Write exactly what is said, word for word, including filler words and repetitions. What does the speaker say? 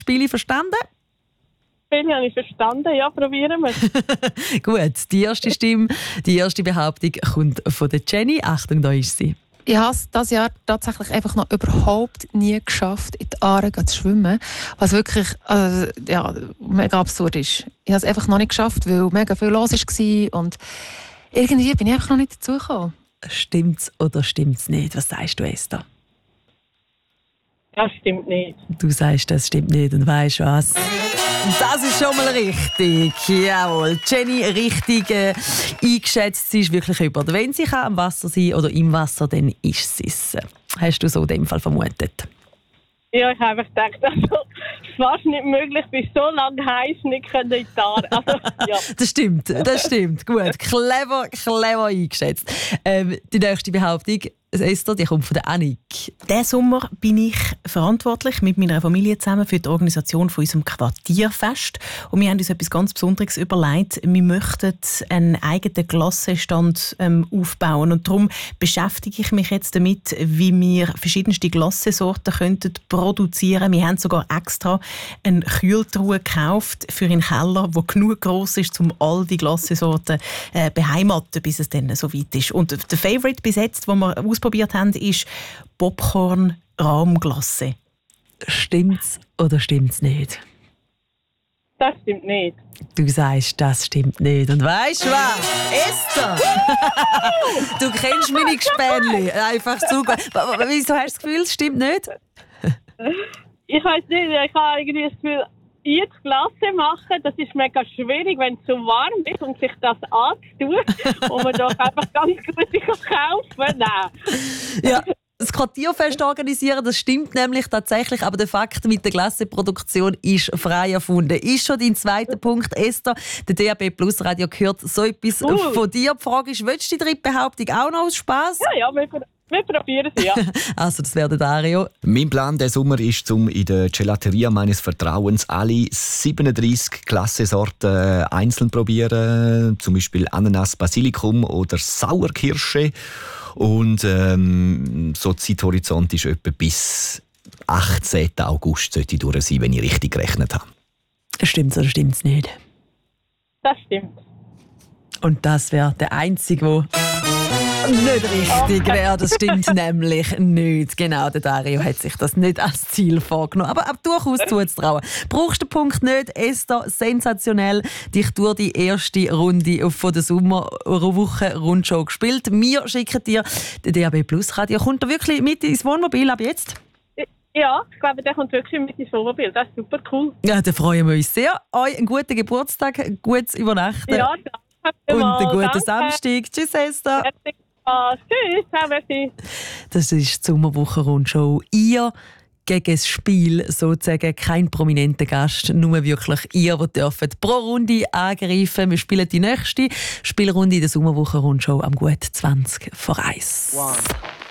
Spiele verstanden? Spiele habe ich verstanden, ja, probieren wir. Gut, die erste Stimme, die erste Behauptung kommt von der Jenny. Achtung, da ist sie. Ich habe es dieses Jahr tatsächlich einfach noch überhaupt nie geschafft, in die Aare zu schwimmen. Was wirklich also, ja, mega absurd ist. Ich habe es einfach noch nicht geschafft, weil mega viel los war. Und irgendwie bin ich einfach noch nicht dazugekommen. Stimmt's oder stimmt's nicht? Was sagst du, Esther? Das stimmt nicht. Du sagst, das stimmt nicht und weisst was? Das ist schon mal richtig. Jawohl. Jenny, richtig äh, eingeschätzt. Sie ist wirklich über. Wenn sie kann am Wasser sein oder im Wasser, dann ist sie es. Hast du so in dem Fall vermutet? Ja, ich habe einfach gedacht, also, fast nicht möglich, bis so lange heiß nicht können in die Aare. Also, ja. Das stimmt, das stimmt. Gut, clever, clever eingeschätzt. Ähm, die nächste Behauptung, Esther, die kommt von der Annik. Diesen Sommer bin ich verantwortlich mit meiner Familie zusammen für die Organisation von unserem Quartierfest. Und wir haben uns etwas ganz Besonderes überlegt. Wir möchten einen eigenen Glassestand ähm, aufbauen. Und darum beschäftige ich mich jetzt damit, wie wir verschiedenste Glassesorten könnten produzieren. Wir haben sogar extra eine Kühltruhe gekauft für einen Keller, der genug gross ist, um all die Glassesorten äh, beheimaten, bis es dann so weit ist. Und der Favorite bis jetzt, den wir ausprobiert haben, ist Popcorn-Rahmglasse. Stimmt's oder stimmt's nicht? Das stimmt nicht. Du sagst, das stimmt nicht. Und weisst du was? Esther! Du kennst meine Gespänli. Einfach so gut. Wieso hast du das Gefühl, es stimmt nicht? Ich weiß nicht, ich habe irgendwie das Gefühl, jetzt Glasse machen, das ist mega schwierig, wenn es so warm ist und sich das anzutun und man doch einfach ganz gute kaufen. Nein. Ja. Das Quartierfest organisieren, das stimmt nämlich tatsächlich, aber der Fakt mit der Glasseproduktion ist frei erfunden. Ist schon dein zweiter Punkt, Esther. Der D A B Plus Radio gehört so etwas uh. von dir. Die Frage ist, willst du die dritte Behauptung auch noch aus Spass? Ja, ja, wir, wir probieren es, ja. Also, das wäre der Dario. Mein Plan diesen Sommer ist, um in der Gelateria meines Vertrauens alle siebenunddreissig Glassesorten einzeln zu probieren. Zum Beispiel Ananas, Basilikum oder Sauerkirsche. Und ähm, so Zeithorizont ist etwa bis achtzehnten August sollte durch sein, wenn ich richtig gerechnet habe. Stimmt's oder stimmt's nicht? Das stimmt. Und das wäre der einzige, der nicht richtig wäre. Das stimmt nämlich nicht. Genau, der Dario hat sich das nicht als Ziel vorgenommen. Aber, aber durchaus zuzutrauen. Brauchst du den Punkt nicht, Esther, sensationell. Dich durch die erste Runde von der Sommerwoche Rundschau gespielt. Wir schicken dir den D A B Plus Radio. Kommt er wirklich mit ins Wohnmobil ab jetzt? Ja, ich glaube, der kommt wirklich mit ins Wohnmobil. Das ist super cool. Ja, da freuen wir uns sehr. Euch einen guten Geburtstag, gutes Übernachten. Ja, danke. Und einen guten danke. Samstag. Tschüss, Esther. Ah, tschüss, merci. Das ist die Sommerwoche-Rundschau. Ihr gegen das Spiel sozusagen, kein prominenter Gast, nur wirklich ihr, die dürfen pro Runde angreifen. Wir spielen die nächste Spielrunde in der Sommerwoche-Rundschau am gut zwanzig vor eins. One,